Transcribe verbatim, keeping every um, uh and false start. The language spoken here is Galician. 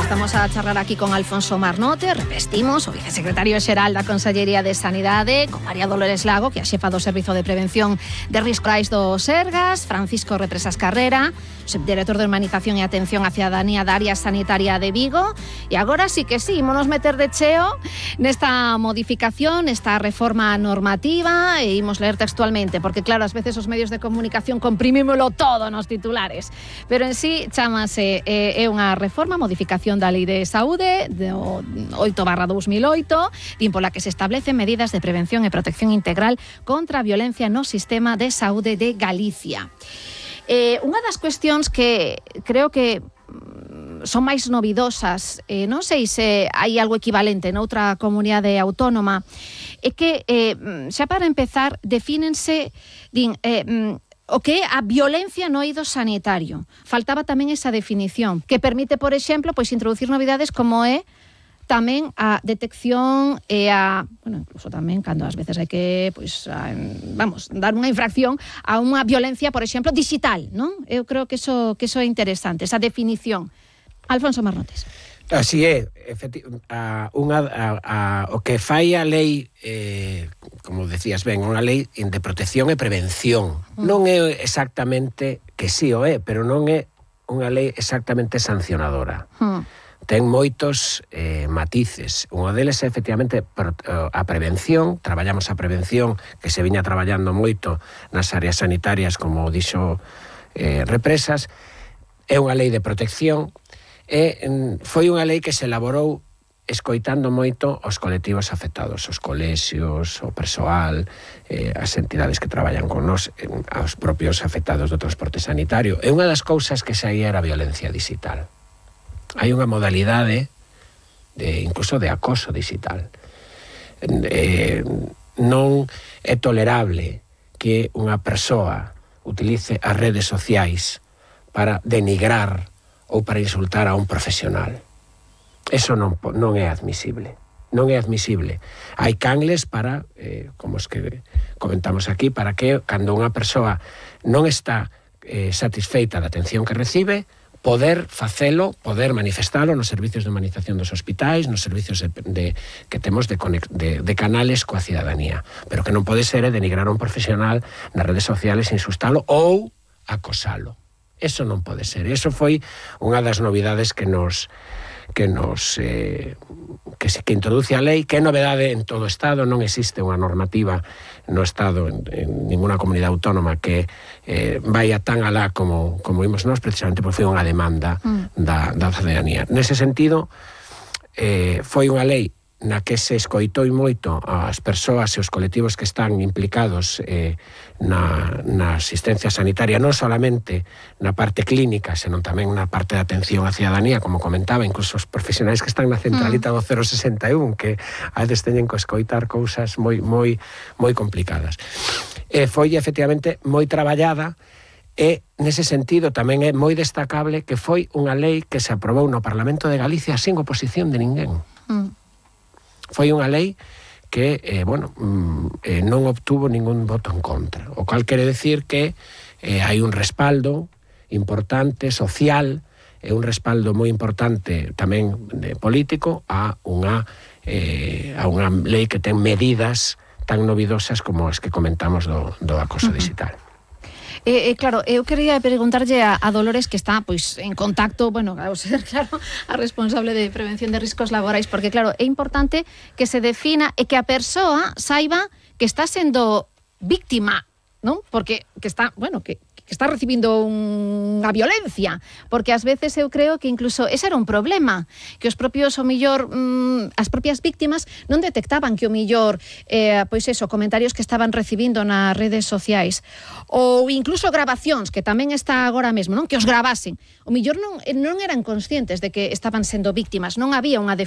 Estamos a charlar aquí con Alfonso Marnote, repestimos, o vicesecretario xeral da Consellería de Sanidade, con María Dolores Lago, que é a xefa do Servizo de Prevención de Riscos do Sergas, Francisco Represas Carrera, subdirector de Humanización e Atención á Cidadanía da Área Sanitaria de Vigo. E agora sí que sí, ímonos meter de cheo nesta modificación, esta reforma normativa, e imos ler textualmente, porque claro, ás veces os medios de comunicación comprimímolo todo nos titulares, pero en sí chamase, eh, é unha reforma, modificación da Lei de Saúde do oito barra dous mil oito, din pola que se establecen medidas de prevención e protección integral contra a violencia no sistema de saúde de Galicia. Eh, unha das cuestións que creo que son máis novidosas, eh, non sei se hai algo equivalente noutra comunidade autónoma, é que, eh, xa para empezar, defínense, din, eh, o que é a violencia no eido sanitario. Faltaba tamén esa definición, que permite, por exemplo, pois introducir novidades como é tamén a detección e a, bueno, incluso tamén cando ás veces hai que, pois, a, vamos, dar unha infracción a unha violencia, por exemplo, digital, non? Eu creo que eso que eso é interesante, esa definición. Alfonso Marnotes. Así é, efecti- a, unha, a, a, o que fai a lei, eh, como decías ben, unha lei de protección e prevención. Mm. Non é exactamente, que sí o é, pero non é unha lei exactamente sancionadora. Mm. Ten moitos eh, matices. Unha deles é, efectivamente, a prevención. Traballamos a prevención, que se viña traballando moito nas áreas sanitarias, como dixo eh, Represas. É unha lei de protección. E foi unha lei que se elaborou escoitando moito os colectivos afectados, os colexios, o persoal, eh, as entidades que traballan con nos, eh, os propios afectados do transporte sanitario. E unha das cousas que saía era a violencia digital. Hai unha modalidade de, incluso de acoso digital. Eh, non é tolerable que unha persoa utilice as redes sociais para denigrar ou para insultar a un profesional. Eso non, non é admisible. Non é admisible. Hai canles para, eh, como os que comentamos aquí, para que cando unha persoa non está eh, satisfeita da atención que recibe, poder facelo, poder manifestalo nos servicios de humanización dos hospitais, nos servicios de, de, que temos de, de, de canales coa cidadanía. Pero que non pode ser é denigrar a un profesional nas redes sociales, insultalo ou acosalo. Eso non pode ser. Eso foi unha das novidades que nos que nos eh, que, que introduce a lei, que é novedade en todo o Estado. Non existe unha normativa no Estado, en, en ninguna comunidade autónoma que eh, vaya tan alá como, como vimos nós, precisamente porque foi unha demanda mm. da, da cidadanía. Nese sentido, eh, foi unha lei na que se escoitou moito as persoas e os colectivos que están implicados eh, na, na asistencia sanitaria, non solamente na parte clínica, senón tamén na parte de atención á cidadanía, como comentaba, incluso os profesionais que están na centralita do cero sesenta e un, que a veces teñen que escoitar cousas moi, moi, moi complicadas. E foi, efectivamente, moi traballada, e, nese sentido, tamén é moi destacable que foi unha lei que se aprobou no Parlamento de Galicia sin oposición de ninguén. Mm. Foi unha lei que, eh, bueno, eh, non obtuvo ningún voto en contra. O cal quere decir que eh, hai un respaldo importante, social, e un respaldo moi importante tamén de político a unha, eh, a unha lei que ten medidas tan novidosas como as que comentamos do, do acoso uh-huh. digital. Eh, eh, claro, eu quería preguntarlle a, a Dolores, que está pois en contacto, bueno, ao ser, claro, a responsable de prevención de riscos laborais, porque, claro, é importante que se defina e que a persoa saiba que está sendo víctima, non? Porque que está, bueno, que que está recibindo unha violencia, porque ás veces eu creo que incluso ese era un problema, que os propios, o millor, mmm, as propias víctimas non detectaban que o millor, eh, pois eso, comentarios que estaban recibindo nas redes sociais, ou incluso grabacións, que tamén está agora mesmo, non? Que os gravasen. O millor non, non eran conscientes de que estaban sendo víctimas, non había unha